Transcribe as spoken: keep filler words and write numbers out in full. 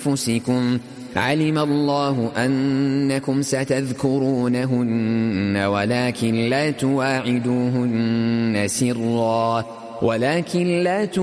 أنفسكم علم الله أنكم ستذكرونهن ولكن لا تواعدوهن سرا ولكن لا